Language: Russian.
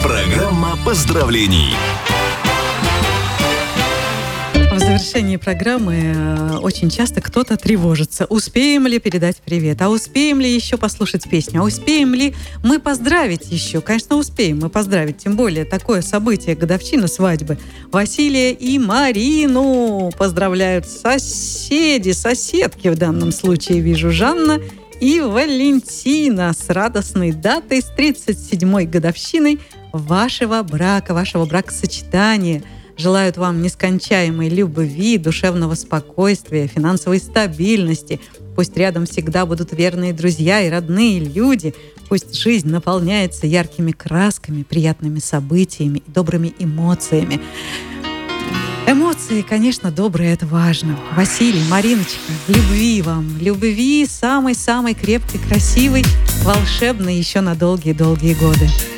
Программа поздравлений. В завершении программы очень часто кто-то тревожится. Успеем ли передать привет? А успеем ли еще послушать песню? А успеем ли мы поздравить еще? Конечно, успеем мы поздравить. Тем более такое событие, годовщина свадьбы. Василия и Марину поздравляют соседи, соседки в данном случае. Вижу, Жанна и Валентина с радостной датой, с 37-й годовщиной вашего брака, вашего бракосочетания. Желают вам нескончаемой любви, душевного спокойствия, финансовой стабильности. Пусть рядом всегда будут верные друзья и родные люди. Пусть жизнь наполняется яркими красками, приятными событиями и добрыми эмоциями. Эмоции, конечно, добрые, это важно. Василий, Мариночка, любви вам. Любви самой-самой крепкой, красивой, волшебной еще на долгие-долгие годы.